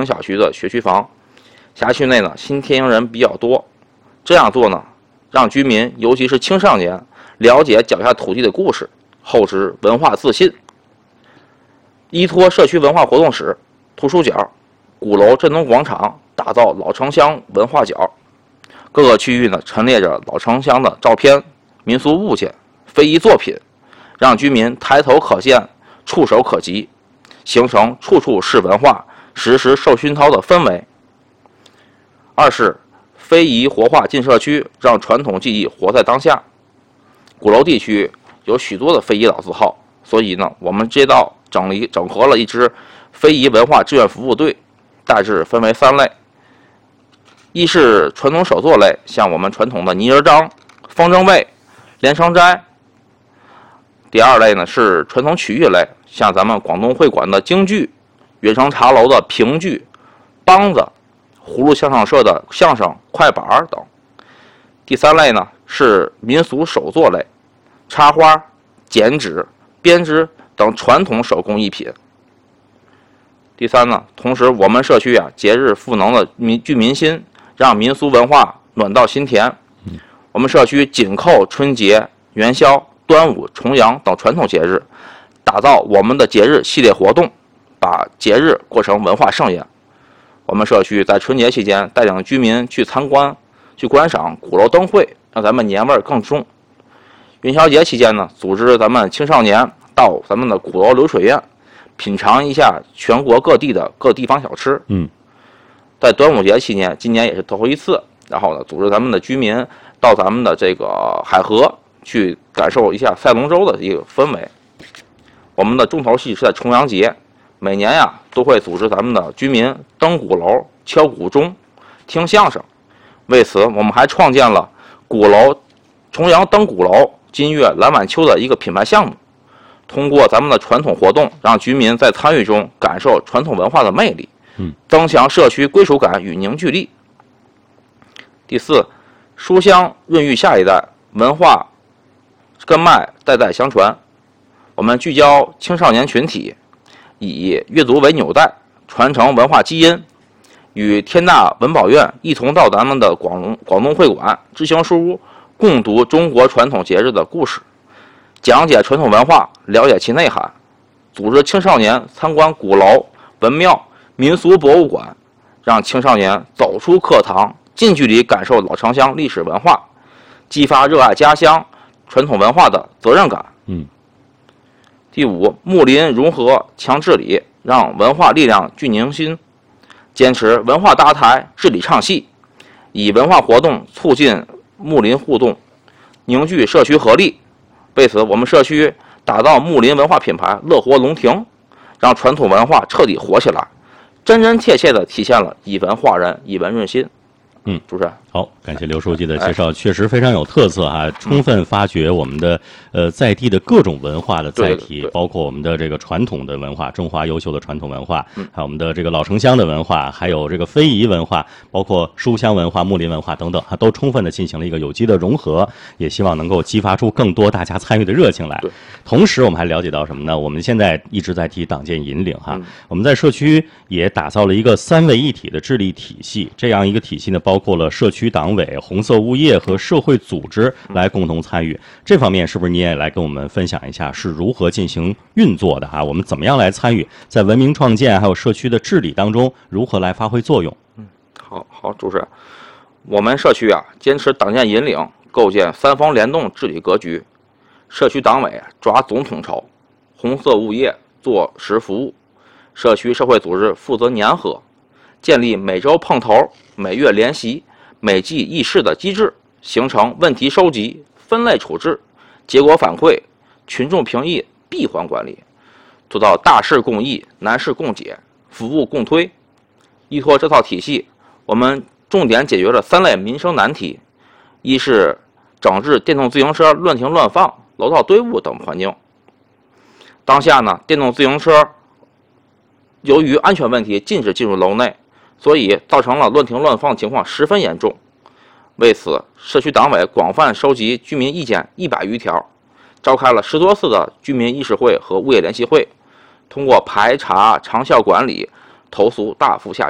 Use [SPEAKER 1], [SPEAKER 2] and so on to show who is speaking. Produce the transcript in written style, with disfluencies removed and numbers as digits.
[SPEAKER 1] 营小区的学区房。辖区内呢，新迁营人比较多，这样做呢，让居民尤其是青少年了解脚下土地的故事，厚植文化自信。依托社区文化活动室、图书角、鼓楼镇东广场，打造老城乡文化角。各个区域呢，陈列着老城乡的照片、民俗物件、非遗作品，让居民抬头可见、触手可及，形成处处是文化、时时受熏陶的氛围。二是非遗活化进社区，让传统技艺活在当下。鼓楼地区有许多的非遗老字号，所以呢，我们街道整合了一支非遗文化志愿服务队，大致分为3类。一是传统手作类，像我们传统的泥人张、风筝位、连绳斋。第二类呢是传统曲艺类，像咱们广东会馆的京剧、远城茶楼的评剧、梆子、葫芦相声社的相声、快板等。第3类呢是民俗手作类，插花、剪纸、编织等传统手工艺品。第3呢，同时我们社区节日赋能了聚民心，让民俗文化暖到心田。我们社区紧扣春节、元宵、端午、重阳等传统节日，打造我们的节日系列活动，把节日过成文化盛宴。我们社区在春节期间带领居民去参观、去观赏鼓楼灯会，让咱们年味更重。元宵节期间呢，组织咱们青少年到咱们的鼓楼流水院，品尝一下全国各地的各地方小吃。在端午节期间，今年也是头一次，然后呢，组织咱们的居民到咱们的这个海河去感受一下赛龙舟的一个氛围。我们的重头戏是在重阳节，每年都会组织咱们的居民登鼓楼、敲鼓钟、听相声。为此，我们还创建了鼓楼重阳登鼓楼、金月蓝晚秋的一个品牌项目。通过咱们的传统活动，让居民在参与中感受传统文化的魅力，增强社区归属感与凝聚力。第4，书香润育下一代，文化根脉代代相传。我们聚焦青少年群体，以阅读为纽带，传承文化基因，与天大文保院一同到咱们的广东会馆知行书屋，共读中国传统节日的故事，讲解传统文化，了解其内涵。组织青少年参观鼓楼、文庙、民俗博物馆，让青少年走出课堂，近距离感受老城乡历史文化，激发热爱家乡传统文化的责任感。第5，睦邻融合强治理，让文化力量聚凝心，坚持文化搭台，治理唱戏，以文化活动促进睦邻互动，凝聚社区合力。为此，我们社区打造睦邻文化品牌乐活龙庭，让传统文化彻底活起来，真真切切地体现了以文化人，以文润心。主持人
[SPEAKER 2] 好，感谢刘书记的介绍，确实非常有特色充分发掘我们的在地的各种文化的载体，包括我们的这个传统的文化，中华优秀的传统文化，还有我们的这个老城乡的文化，还有这个非遗文化，包括书香文化、睦邻文化等等，都充分的进行了一个有机的融合，也希望能够激发出更多大家参与的热情来。同时，我们还了解到什么呢？我们现在一直在提党建引领我们在社区也打造了一个3位一体的治理体系，这样一个体系呢，包括了社区党委、红色物业和社会组织来共同参与。这方面是不是你也来跟我们分享一下是如何进行运作的我们怎么样来参与在文明创建还有社区的治理当中如何来发挥作用？
[SPEAKER 1] 好，主持人，我们社区坚持党建引领，构建3方联动治理格局。社区党委抓总统筹，红色物业做实服务，社区社会组织负责粘合，建立每周碰头、每月联席、每季议事的机制，形成问题收集、分类处置、结果反馈、群众评议闭环管理，做到大事共议、难事共解、服务共推。依托这套体系，我们重点解决了3类民生难题：一是整治电动自行车乱停乱放、楼道堆物等环境。当下呢，电动自行车由于安全问题禁止进入楼内，所以造成了乱停乱放情况十分严重。为此，社区党委广泛收集居民意见100余条，召开了10多次的居民议事会和物业联席会，通过排查、长效管理，投诉大幅下降。